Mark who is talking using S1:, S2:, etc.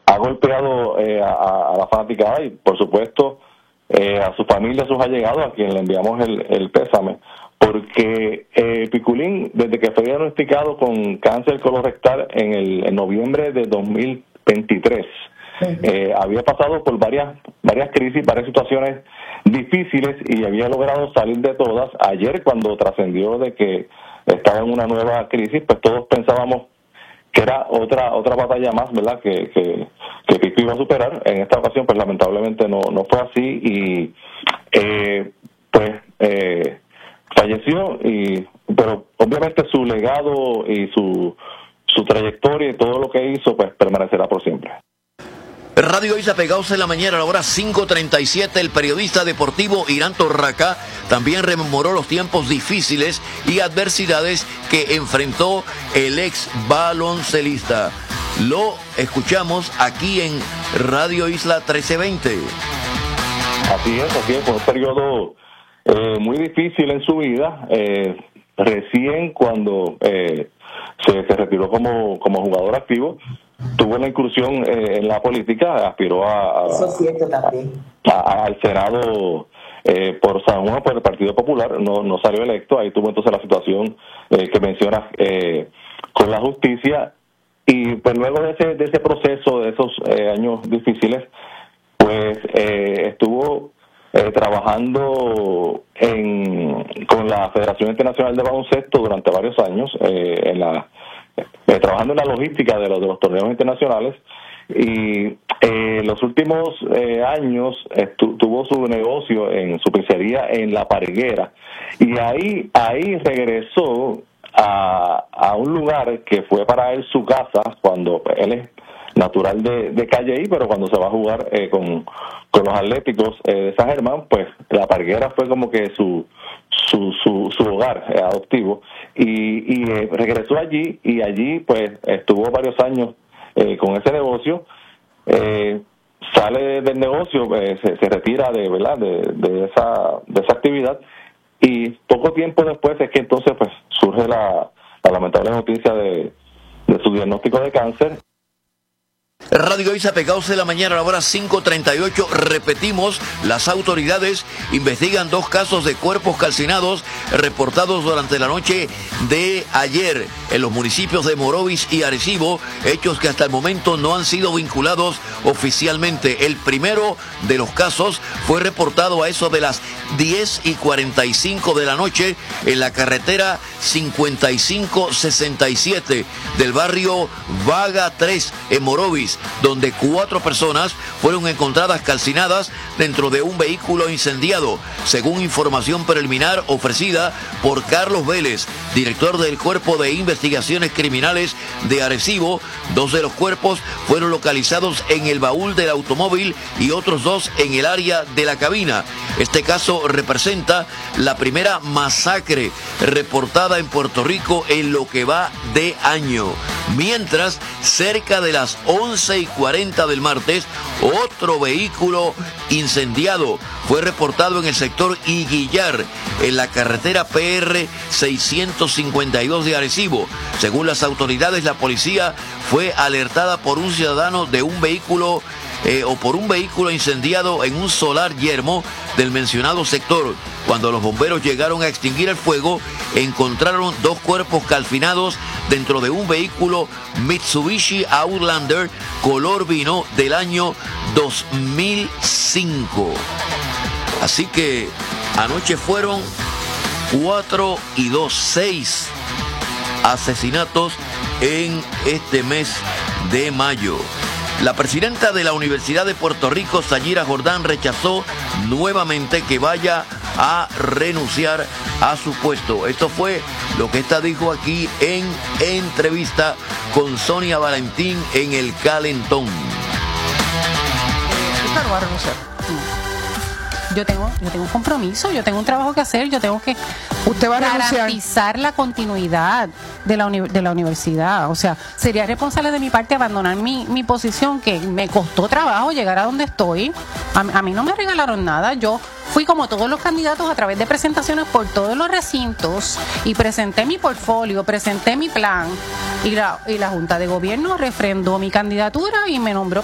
S1: ha golpeado a la fanaticada y, por supuesto, a su familia, a sus allegados, a quien le enviamos el pésame, porque Piculín, desde que fue diagnosticado con cáncer colorectal en noviembre de 2023, había pasado por varias crisis, varias situaciones difíciles y había logrado salir de todas. Ayer, cuando trascendió de que estaba en una nueva crisis, pues todos pensábamos que era otra batalla más, ¿verdad?, que Pico iba a superar. En esta ocasión, pues lamentablemente no fue así y falleció, pero obviamente su legado y su trayectoria y todo lo que hizo, pues permanecerá por siempre.
S2: Radio Isla Pegados en la mañana a la hora 5:37, el periodista deportivo Irán Torraca también rememoró los tiempos difíciles y adversidades que enfrentó el ex baloncelista. Lo escuchamos aquí en Radio Isla 1320.
S1: Así es, fue un periodo muy difícil en su vida. Recién cuando se retiró como jugador activo, tuvo una incursión en la política, aspiró
S3: Eso es cierto también.
S1: al Senado por San Juan, por el Partido Popular, no salió electo. Ahí tuvo entonces la situación que mencionas con la justicia, y pues luego de ese proceso, de esos años difíciles, pues estuvo trabajando con la Federación Internacional de Baloncesto durante varios años, trabajando en la logística de los torneos internacionales, y los últimos años tuvo su negocio en su pizzería en La Parguera, y ahí regresó a un lugar que fue para él su casa, cuando él es natural de Calleí, pero cuando se va a jugar con los Atléticos de San Germán, pues La Parguera fue como que su hogar adoptivo, y regresó allí, y allí pues estuvo varios años con ese negocio. Sale del negocio, se retira de esa actividad, y poco tiempo después es que entonces pues surge la lamentable noticia de su diagnóstico de cáncer.
S2: Radio Isla Pegados de la mañana a la hora 5:38. Repetimos, las autoridades investigan 2 casos de cuerpos calcinados reportados durante la noche de ayer en los municipios de Morovis y Arecibo, hechos que hasta el momento no han sido vinculados oficialmente. El primero de los casos fue reportado a eso de las 10:45 de la noche en la carretera 5567 del barrio Vaga 3 en Morovis, donde 4 personas fueron encontradas calcinadas dentro de un vehículo incendiado, según información preliminar ofrecida por Carlos Vélez, director del Cuerpo de Investigaciones Criminales de Arecibo. 2 de los cuerpos fueron localizados en el baúl del automóvil y otros 2 en el área de la cabina. Este caso representa la primera masacre reportada en Puerto Rico en lo que va de año. Mientras, cerca de las 11:40 del martes, otro vehículo incendiado fue reportado en el sector Iguillar, en la carretera PR 652 de Arecibo. Según las autoridades, la policía fue alertada por un ciudadano de un vehículo por un vehículo incendiado en un solar yermo del mencionado sector. Cuando los bomberos llegaron a extinguir el fuego, encontraron 2 cuerpos calcinados dentro de un vehículo Mitsubishi Outlander color vino del año 2005. Así que anoche fueron 4 y 2, 6 asesinatos en este mes de mayo. La presidenta de la Universidad de Puerto Rico, Sayira Jordán, rechazó nuevamente que vaya a renunciar a su puesto. Esto fue lo que esta dijo aquí en entrevista con Sonia Valentín en El Calentón.
S4: Claro, va a renunciar. Yo tengo un compromiso, yo tengo un trabajo que hacer, yo tengo que garantizar la continuidad de la universidad. O sea, sería responsable de mi parte abandonar mi posición, que me costó trabajo llegar a donde estoy. A mí no me regalaron nada. Yo fui como todos los candidatos a través de presentaciones por todos los recintos y presenté mi portfolio, presenté mi plan, y la Junta de Gobierno refrendó mi candidatura y me nombró